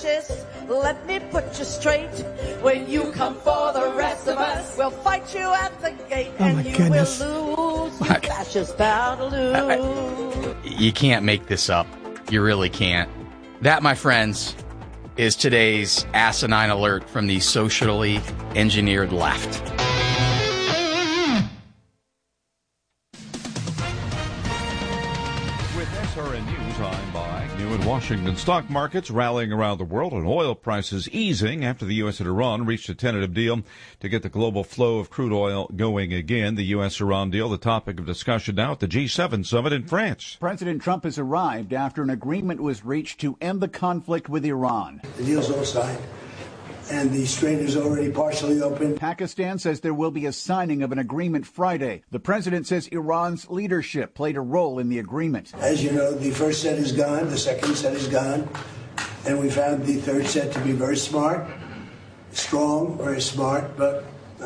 fascists, let me put you straight. When you come for the rest of us, we'll fight you at the gate, and you will lose. You fascists bound to lose. You can't make this up. You really can't. That, my friends, is today's asinine alert from the socially engineered left. With SRN News, I'm by new in Washington. Stock markets rallying around the world and oil prices easing after the U.S. and Iran reached a tentative deal to get the global flow of crude oil going again. The U.S.-Iran deal, the topic of discussion now at the G7 summit in France. President Trump has arrived after an agreement was reached to end the conflict with Iran. The deal's all signed, and the strait is already partially open. Pakistan says there will be a signing of an agreement Friday. The president says Iran's leadership played a role in the agreement. As you know, the first set is gone, the second set is gone, and we found the third set to be very smart, strong, very smart, but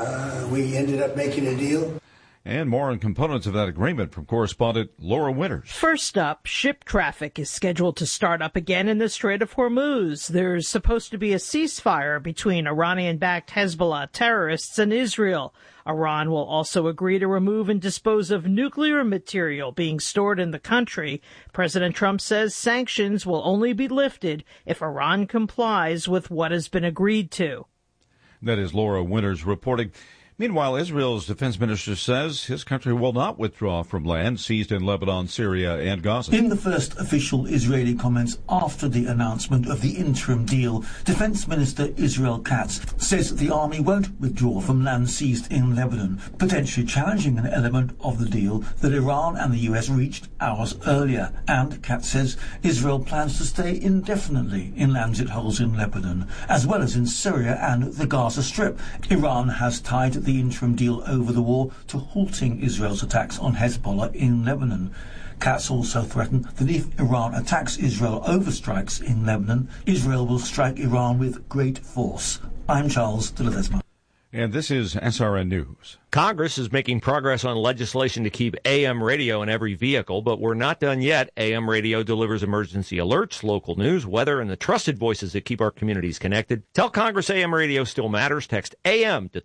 we ended up making a deal. And more on components of that agreement from correspondent Laura Winters. First up, ship traffic is scheduled to start up again in the Strait of Hormuz. There's supposed to be a ceasefire between Iranian-backed Hezbollah terrorists and Israel. Iran will also agree to remove and dispose of nuclear material being stored in the country. President Trump says sanctions will only be lifted if Iran complies with what has been agreed to. That is Laura Winters reporting. Meanwhile, Israel's defense minister says his country will not withdraw from land seized in Lebanon, Syria, and Gaza. In the first official Israeli comments after the announcement of the interim deal, Defense Minister Israel Katz says the army won't withdraw from land seized in Lebanon, potentially challenging an element of the deal that Iran and the US reached hours earlier. And Katz says Israel plans to stay indefinitely in lands it holds in Lebanon, as well as in Syria and the Gaza Strip. Iran has tied the interim deal over the war to halting Israel's attacks on Hezbollah in Lebanon. Katz also threatened that if Iran attacks Israel over strikes in Lebanon, Israel will strike Iran with great force. I'm Charles de Ledesma. And this is SRN News. Congress is making progress on legislation to keep AM radio in every vehicle, but we're not done yet. AM radio delivers emergency alerts, local news, weather, and the trusted voices that keep our communities connected. Tell Congress AM radio still matters. Text AM to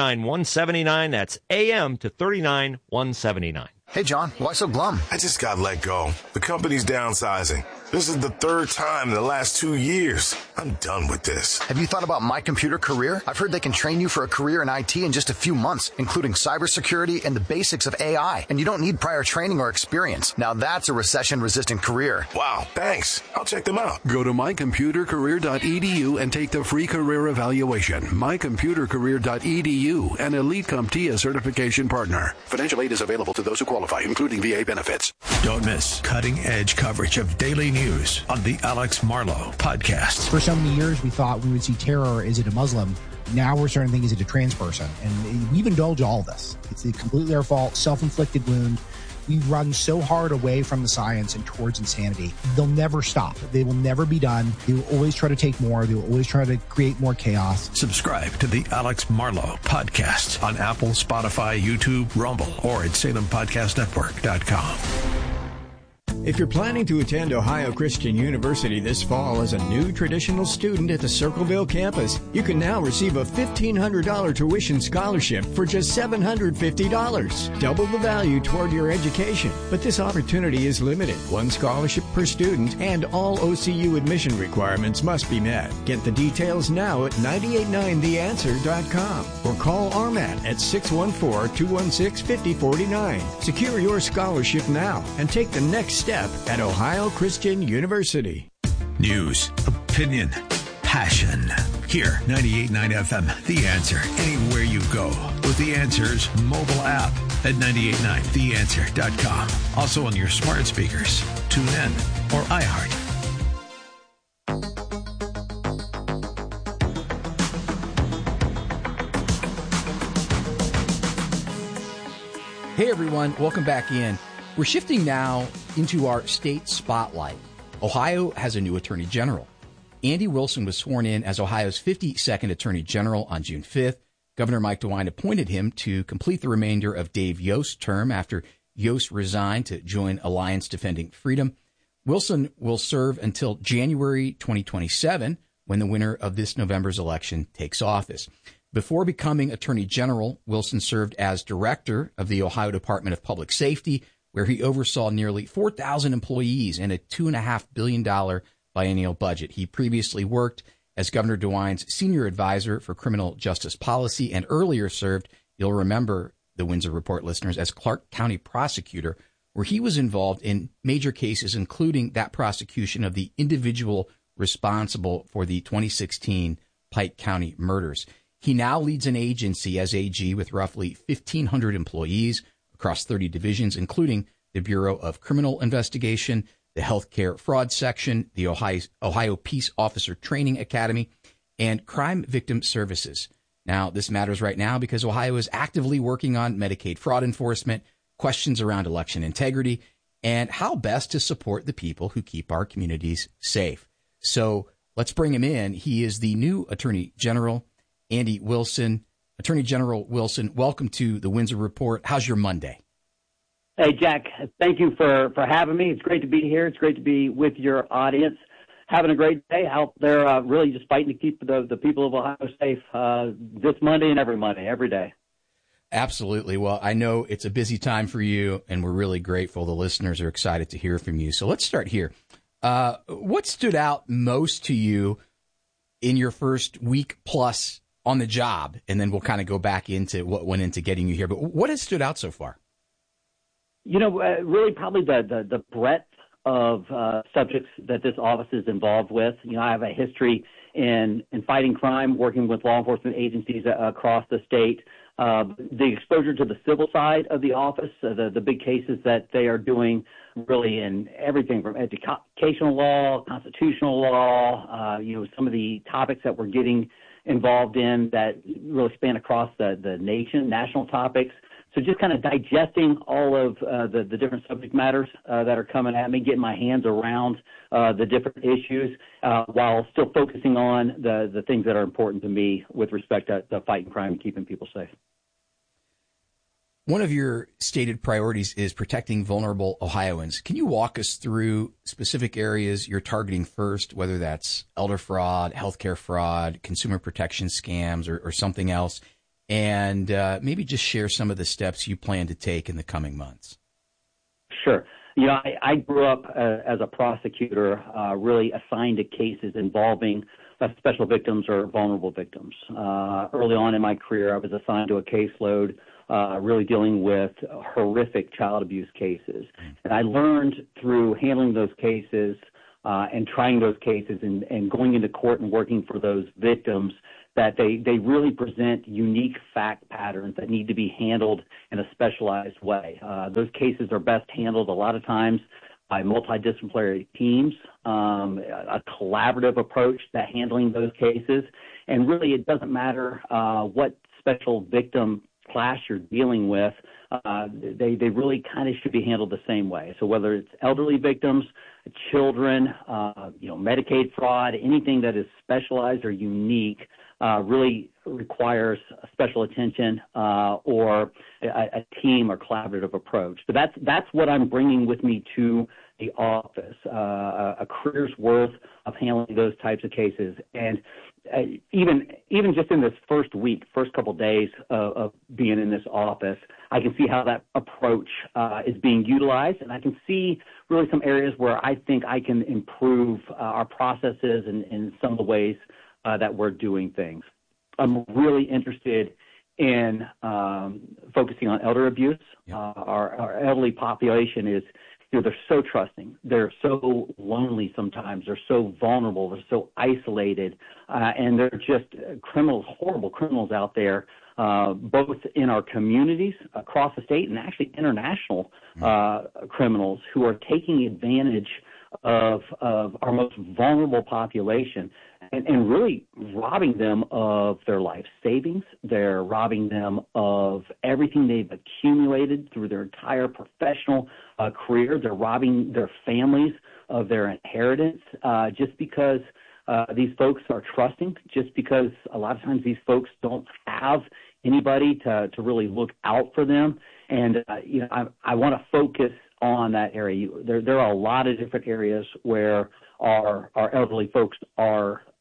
39179. That's AM to 39179. Hey, John, why so glum? I just got let go. The company's downsizing. This is the third time in the last 2 years. I'm done with this. Have you thought about My Computer Career? I've heard they can train you for a career in IT in just a few months, including cybersecurity and the basics of AI. And you don't need prior training or experience. Now that's a recession-resistant career. Wow, thanks. I'll check them out. Go to mycomputercareer.edu and take the free career evaluation. mycomputercareer.edu, an Elite CompTIA certification partner. Financial aid is available to those who qualify, including VA benefits. Don't miss cutting-edge coverage of daily news on the Alex Marlow Podcast. For so many years, we thought we would see terror. Is it a Muslim? Now we're starting to think, is it a trans person? And we've indulged all this. It's completely our fault, self-inflicted wound. We run so hard away from the science and towards insanity. They'll never stop. They will never be done. They will always try to take more. They will always try to create more chaos. Subscribe to the Alex Marlow Podcast on Apple, Spotify, YouTube, Rumble, or at SalemPodcastNetwork.com. If you're planning to attend Ohio Christian University this fall as a new traditional student at the Circleville campus, you can now receive a $1,500 tuition scholarship for just $750. Double the value toward your education. But this opportunity is limited. One scholarship per student, and all OCU admission requirements must be met. Get the details now at 989theanswer.com or call RMAT at 614-216-5049. Secure your scholarship now and take the next step at Ohio Christian University. News, opinion, passion. Here, 98.9 FM, The Answer. Anywhere you go with The Answer's mobile app at 989theanswer.com. Also on your smart speakers, TuneIn, or iHeart. Hey everyone, welcome back in. We're shifting now into our state spotlight. Ohio has a new Attorney General. Andy Wilson was sworn in as Ohio's 52nd Attorney General on June 5th. Governor Mike DeWine appointed him to complete the remainder of Dave Yost's term after Yost resigned to join Alliance Defending Freedom. Wilson will serve until January 2027. when the winner of this November's election takes office. Before becoming Attorney General, Wilson served as director of the Ohio Department of Public Safety, where he oversaw nearly 4,000 employees and a $2.5 billion biennial budget. He previously worked as Governor DeWine's senior advisor for criminal justice policy and earlier served, you'll remember the Windsor Report listeners, as Clark County prosecutor, where he was involved in major cases, including that prosecution of the individual responsible for the 2016 Pike County murders. He now leads an agency as AG with roughly 1,500 employees across 30 divisions, including the Bureau of Criminal Investigation, the Healthcare Fraud Section, the Ohio Peace Officer Training Academy, and Crime Victim Services. Now, this matters right now because Ohio is actively working on Medicaid fraud enforcement, questions around election integrity, and how best to support the people who keep our communities safe. So let's bring him in. He is the new Attorney General, Andy Wilson. Attorney General Wilson, welcome to the Windsor Report. How's your Monday? Hey, Jack, thank you for having me. It's great to be here. It's great to be with your audience. Having a great day out there, really just fighting to keep the people of Ohio safe this Monday and every Monday, every day. Absolutely. Well, I know it's a busy time for you, and we're really grateful. The listeners are excited to hear from you. So let's start here. What stood out most to you in your first week plus on the job? And then we'll kind of go back into what went into getting you here. But what has stood out so far? You know, really probably the breadth of subjects that this office is involved with. You know, I have a history in fighting crime, working with law enforcement agencies across the state. The exposure to the civil side of the office, the big cases that they are doing really in everything from educational law, constitutional law, you know, some of the topics that we're getting involved in that really span across the nation, national topics. So just kind of digesting all of the different subject matters that are coming at me, getting my hands around the different issues while still focusing on the things that are important to me with respect to fighting crime and keeping people safe. One of your stated priorities is protecting vulnerable Ohioans. Can you walk us through specific areas you're targeting first, whether that's elder fraud, healthcare fraud, consumer protection scams, or something else? And maybe just share some of the steps you plan to take in the coming months. Sure. You know, I grew up as a prosecutor, really assigned to cases involving special victims or vulnerable victims. Early on in my career, I was assigned to a caseload really dealing with horrific child abuse cases. And I learned through handling those cases and trying those cases and going into court and working for those victims that they really present unique fact patterns that need to be handled in a specialized way. Those cases are best handled a lot of times by multidisciplinary teams, a collaborative approach to handling those cases. And really, it doesn't matter what special victim class you're dealing with, they really kind of should be handled the same way. So whether it's elderly victims, children, you know, Medicaid fraud, anything that is specialized or unique, really requires special attention or a team or collaborative approach. So that's what I'm bringing with me to the office, a career's worth of handling those types of cases. And even just in this first week, first couple of days of being in this office, I can see how that approach is being utilized, and I can see really some areas where I think I can improve our processes and some of the ways that we're doing things. I'm really interested in focusing on elder abuse. Our elderly population is, you know, they're so trusting. They're so lonely sometimes. They're so vulnerable. They're so isolated. And they're just criminals, horrible criminals out there, both in our communities across the state and actually international criminals who are taking advantage of our most vulnerable population and really robbing them of their life savings. They're robbing them of everything they've accumulated through their entire professional career. They're robbing their families of their inheritance just because these folks are trusting, just because a lot of times these folks don't have anybody to really look out for them. And, you know, I want to focus on that area. There are a lot of different areas where our elderly folks are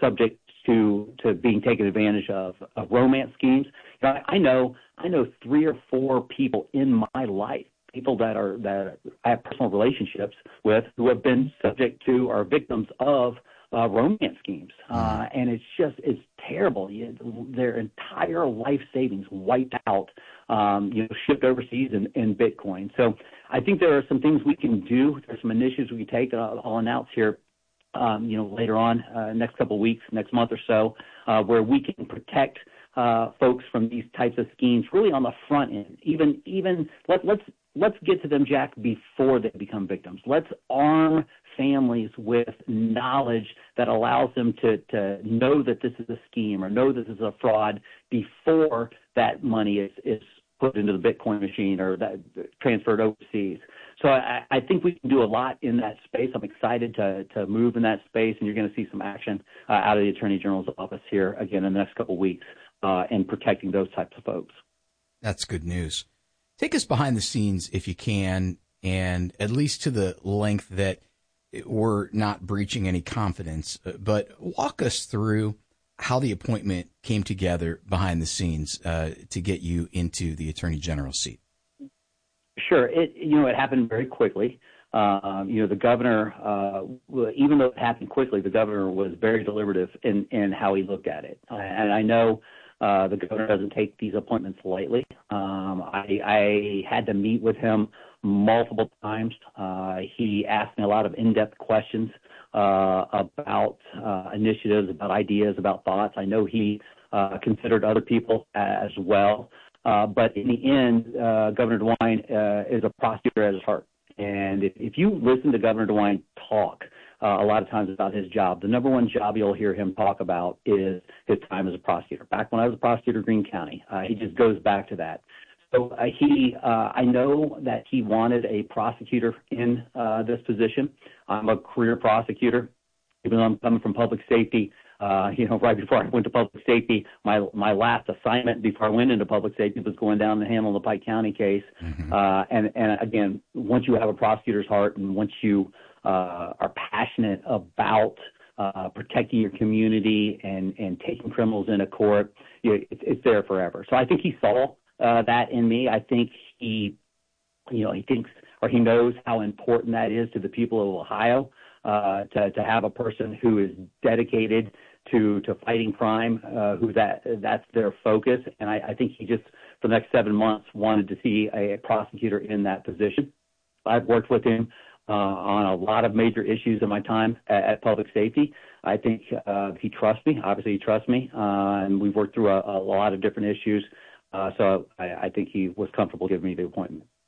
subject to being taken advantage of romance schemes. I know 3 or 4 people in my life, people that I have personal relationships with, who have been subject to or victims of romance schemes, and it's terrible. Their entire life savings wiped out, shipped overseas in Bitcoin. So I think there are some things we can do. There's some initiatives we can take that I'll announce here, later on, next couple of weeks, next month or so, where we can protect folks from these types of schemes really on the front end. Even let's get to them, Jack, before they become victims. Let's arm families with knowledge that allows them to know that this is a scheme or know this is a fraud before that money is put into the Bitcoin machine or that transferred overseas. So I think we can do a lot in that space. I'm excited to move in that space, and you're going to see some action out of the Attorney General's office here again in the next couple of weeks in protecting those types of folks. That's good news. Take us behind the scenes if you can, and at least to the length that we're not breaching any confidence, but walk us through how the appointment came together behind the scenes to get you into the Attorney General's seat. Sure. It happened very quickly. The governor, even though it happened quickly, the governor was very deliberative in how he looked at it. And I know the governor doesn't take these appointments lightly. I had to meet with him multiple times. He asked me a lot of in-depth questions about initiatives, about ideas, about thoughts. I know he considered other people as well. But in the end, Governor DeWine is a prosecutor at his heart. And if you listen to Governor DeWine talk a lot of times about his job, the number one job you'll hear him talk about is his time as a prosecutor. Back when I was a prosecutor in Greene County, he just goes back to that. So I know that he wanted a prosecutor in this position. I'm a career prosecutor, even though I'm coming from public safety. Right before I went to public safety, my last assignment before I went into public safety was going down to handle the Pike County case. Mm-hmm. And again, once you have a prosecutor's heart and once you are passionate about protecting your community and taking criminals into court, it's there forever. So I think he saw that in me. I think he thinks or he knows how important that is to the people of Ohio. To have a person who is dedicated to fighting crime, that's their focus. And I think he just, for the next 7 months, wanted to see a prosecutor in that position. I've worked with him on a lot of major issues in my time at public safety. I think he trusts me. Obviously, he trusts me. And we've worked through a lot of different issues. So I think he was comfortable giving me the appointment.